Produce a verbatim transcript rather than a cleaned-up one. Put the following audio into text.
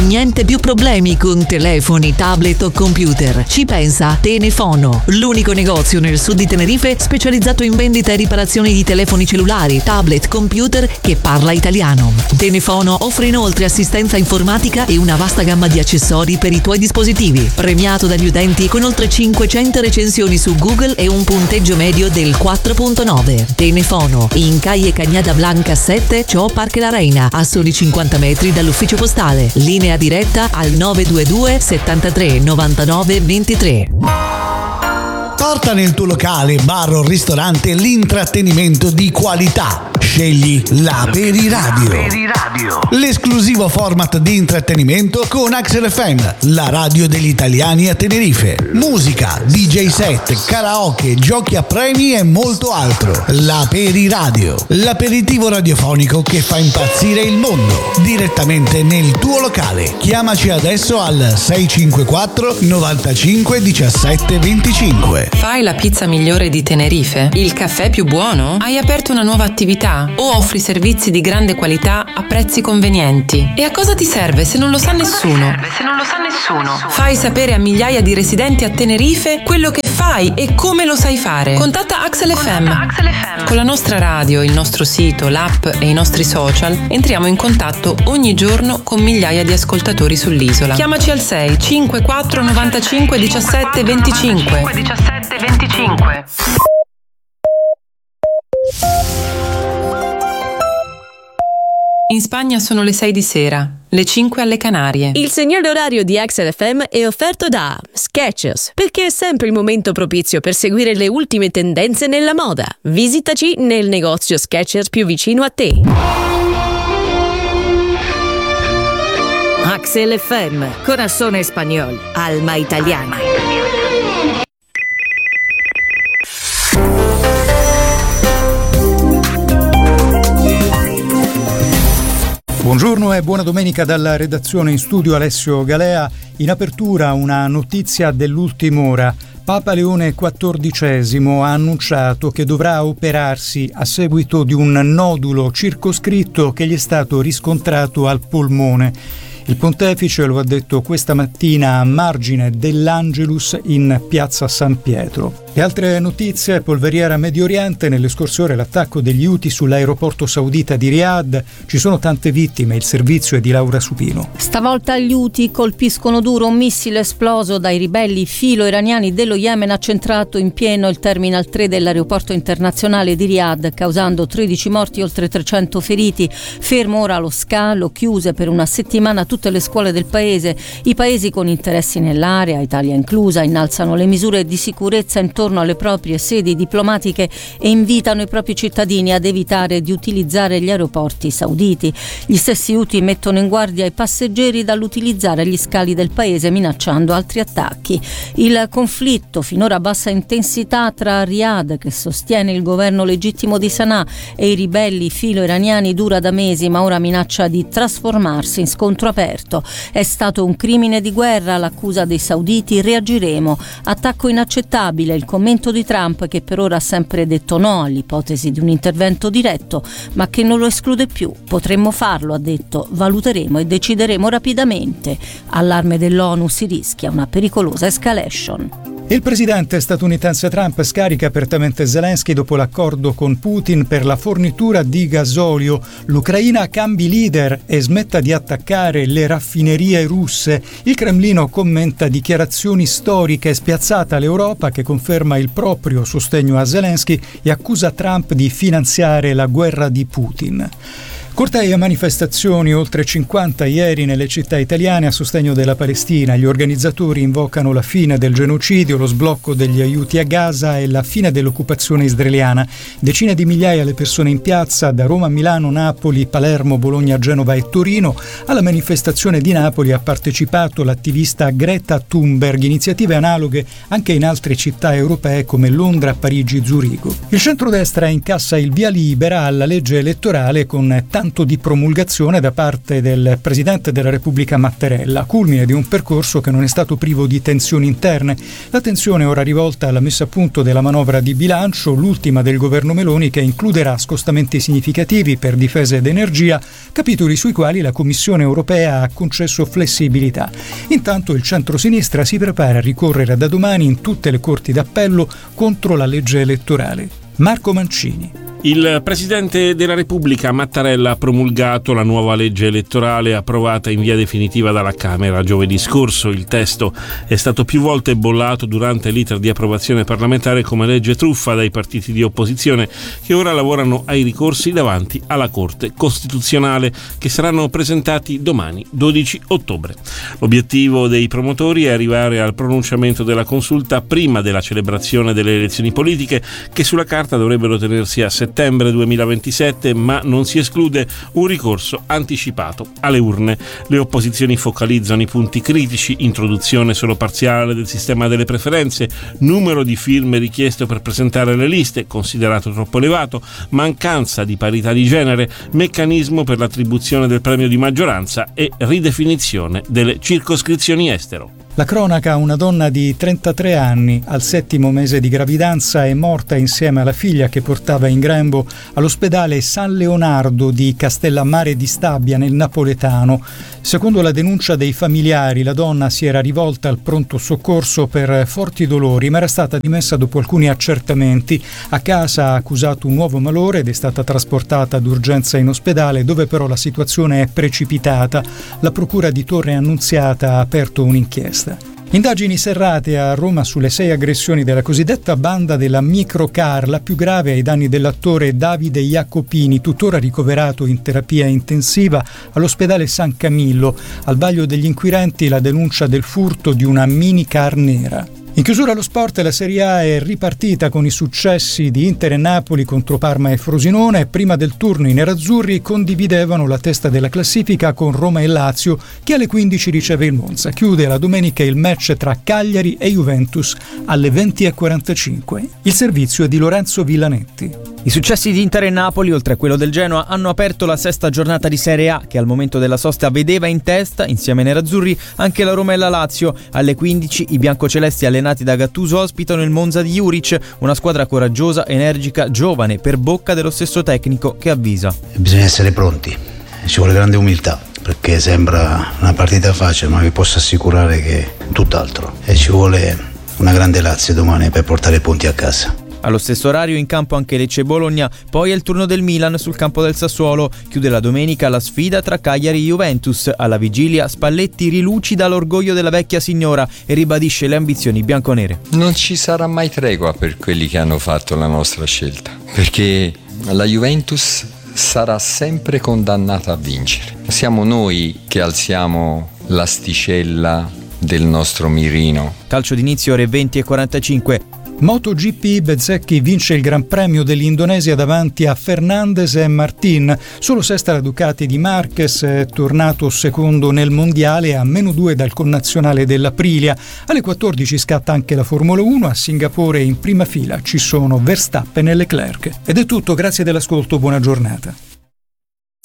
Niente più problemi con telefoni, tablet o computer. Ci pensa Tenefono, l'unico negozio nel sud di Tenerife specializzato in vendita e riparazioni di telefoni cellulari, tablet, computer che parla italiano. Tenefono offre inoltre assistenza informatica e una vasta gamma di accessori per i tuoi dispositivi. Premiato dagli utenti con oltre cinquecento recensioni su Google e un punteggio medio del quattro virgola nove. Tenefono, in Calle Cañada Blanca sette, Cho Parque La Reina, a soli cinquanta metri dall'ufficio postale. Linea diretta al nove due due settantatré novantanove ventitré. Porta nel tuo locale, bar o ristorante l'intrattenimento di qualità. Scegli La Peri Radio. L'esclusivo format di intrattenimento con Axel F M, la radio degli italiani a Tenerife. Musica, D J set, karaoke, giochi a premi e molto altro. La Peri Radio, l'aperitivo radiofonico che fa impazzire il mondo. Direttamente nel tuo locale. Chiamaci adesso al sei cinque quattro novantacinque diciassette venticinque. Fai la pizza migliore di Tenerife? Il caffè più buono? Hai aperto una nuova attività? O offri servizi di grande qualità a prezzi convenienti? E a cosa ti serve se non lo sa nessuno? Se non lo sa nessuno. Fai sapere a migliaia di residenti a Tenerife quello che fai e come lo sai fare. Contatta Axel F M. Axel F M. Con la nostra radio, il nostro sito, l'app e i nostri social entriamo in contatto ogni giorno con migliaia di ascoltatori sull'isola. Chiamaci al sei cinque quattro novantacinque diciassette venticinque. diciassette venticinque. In Spagna sono le sei di sera, le cinque alle Canarie. Il segnale orario di Axel F M è offerto da Skechers, perché è sempre il momento propizio per seguire le ultime tendenze nella moda. Visitaci nel negozio Skechers più vicino a te. Axel F M, corazón español, alma italiana. Buongiorno e buona domenica dalla redazione. In studio Alessio Galea. In apertura una notizia dell'ultima ora. Papa Leone quattordicesimo ha annunciato che dovrà operarsi a seguito di un nodulo circoscritto che gli è stato riscontrato al polmone. Il pontefice lo ha detto questa mattina a margine dell'Angelus in piazza San Pietro. E altre notizie: polveriera Medio Oriente, nelle scorse ore l'attacco degli Houthi sull'aeroporto saudita di Riyadh, ci sono tante vittime, il servizio è di Laura Supino. Stavolta gli Houthi colpiscono duro un missile esploso dai ribelli filo-iraniani dello Yemen ha centrato in pieno il Terminal tre dell'aeroporto internazionale di Riyadh, causando tredici morti e oltre trecento feriti. Fermo ora lo scalo, chiuse per una settimana tutte le scuole del paese. I paesi con interessi nell'area, Italia inclusa, innalzano le misure di sicurezza intorno alle proprie sedi diplomatiche e invitano i propri cittadini ad evitare di utilizzare gli aeroporti sauditi. Gli stessi Houthi mettono in guardia i passeggeri dall'utilizzare gli scali del paese, minacciando altri attacchi. Il conflitto, finora a bassa intensità, tra Riyadh, che sostiene il governo legittimo di Sana'a, e i ribelli filo-iraniani dura da mesi, ma ora minaccia di trasformarsi in scontro aperto. È stato un crimine di guerra, l'accusa dei sauditi. Reagiremo. Attacco inaccettabile. Il commento di Trump, che per ora ha sempre detto no all'ipotesi di un intervento diretto, ma che non lo esclude più. Potremmo farlo, ha detto, valuteremo e decideremo rapidamente. Allarme dell'ONU, si rischia una pericolosa escalation. Il presidente statunitense Trump scarica apertamente Zelensky dopo l'accordo con Putin per la fornitura di gasolio. L'Ucraina cambi leader e smetta di attaccare le raffinerie russe. Il Cremlino commenta dichiarazioni storiche, spiazzata l'Europa che conferma il proprio sostegno a Zelensky e accusa Trump di finanziare la guerra di Putin. Cortei e manifestazioni, oltre cinquanta ieri nelle città italiane a sostegno della Palestina. Gli organizzatori invocano la fine del genocidio, lo sblocco degli aiuti a Gaza e la fine dell'occupazione israeliana. Decine di migliaia le persone in piazza, da Roma, Milano, Napoli, Palermo, Bologna, Genova e Torino. Alla manifestazione di Napoli ha partecipato l'attivista Greta Thunberg, iniziative analoghe anche in altre città europee come Londra, Parigi, Zurigo. Il centrodestra incassa il via libera alla legge elettorale con tanti tanto di promulgazione da parte del Presidente della Repubblica Mattarella, culmine di un percorso che non è stato privo di tensioni interne. La tensione ora rivolta alla messa a punto della manovra di bilancio, l'ultima del governo Meloni, che includerà scostamenti significativi per difesa ed energia, capitoli sui quali la Commissione europea ha concesso flessibilità. Intanto il centro-sinistra si prepara a ricorrere da domani in tutte le corti d'appello contro la legge elettorale. Marco Mancini. Il Presidente della Repubblica Mattarella ha promulgato la nuova legge elettorale approvata in via definitiva dalla Camera giovedì scorso. Il testo è stato più volte bollato durante l'iter di approvazione parlamentare come legge truffa dai partiti di opposizione, che ora lavorano ai ricorsi davanti alla Corte Costituzionale, che saranno presentati domani dodici ottobre. L'obiettivo dei promotori è arrivare al pronunciamento della consulta prima della celebrazione delle elezioni politiche, che sulla carta dovrebbero tenersi a settembre duemilaventisette, ma non si esclude un ricorso anticipato alle urne. Le opposizioni focalizzano i punti critici: introduzione solo parziale del sistema delle preferenze, numero di firme richiesto per presentare le liste considerato troppo elevato, mancanza di parità di genere, meccanismo per l'attribuzione del premio di maggioranza e ridefinizione delle circoscrizioni estero. La cronaca: una donna di trentatré anni al settimo mese di gravidanza è morta insieme alla figlia che portava in grembo all'ospedale San Leonardo di Castellammare di Stabia nel napoletano. Secondo la denuncia dei familiari, la donna si era rivolta al pronto soccorso per forti dolori, ma era stata dimessa dopo alcuni accertamenti. A casa ha accusato un nuovo malore ed è stata trasportata d'urgenza in ospedale, dove però la situazione è precipitata. La procura di Torre Annunziata ha aperto un'inchiesta. Indagini serrate a Roma sulle sei aggressioni della cosiddetta banda della microcar, la più grave ai danni dell'attore Davide Jacopini, tuttora ricoverato in terapia intensiva all'ospedale San Camillo. Al vaglio degli inquirenti la denuncia del furto di una minicar nera. In chiusura allo sport, la Serie A è ripartita con i successi di Inter e Napoli contro Parma e Frosinone. Prima del turno i nerazzurri condividevano la testa della classifica con Roma e Lazio, che alle quindici riceve il Monza. Chiude la domenica il match tra Cagliari e Juventus alle venti e quarantacinque. Il servizio è di Lorenzo Villanetti. I successi di Inter e Napoli, oltre a quello del Genoa, hanno aperto la sesta giornata di Serie A, che al momento della sosta vedeva in testa, insieme ai nerazzurri, anche la Roma e la Lazio. Alle quindici i biancocelesti allenati da Gattuso ospitano il Monza di Juric, una squadra coraggiosa, energica, giovane, per bocca dello stesso tecnico che avvisa. Bisogna essere pronti, ci vuole grande umiltà, perché sembra una partita facile, ma vi posso assicurare che è tutt'altro, e ci vuole una grande Lazio domani per portare i punti a casa. Allo stesso orario in campo anche Lecce e Bologna, poi è il turno del Milan sul campo del Sassuolo. Chiude la domenica la sfida tra Cagliari e Juventus. Alla vigilia Spalletti rilucida l'orgoglio della vecchia signora e ribadisce le ambizioni bianconere. Non ci sarà mai tregua per quelli che hanno fatto la nostra scelta, perché la Juventus sarà sempre condannata a vincere. Siamo noi che alziamo l'asticella del nostro mirino. Calcio d'inizio ore venti e quarantacinque. MotoGP, Bezzecchi vince il Gran Premio dell'Indonesia davanti a Fernandez e Martin. Solo sesta la Ducati di Marquez, è tornato secondo nel mondiale a meno due dal connazionale dell'Aprilia. Alle quattordici scatta anche la Formula uno, a Singapore in prima fila ci sono Verstappen e Leclerc. Ed è tutto, grazie dell'ascolto, buona giornata.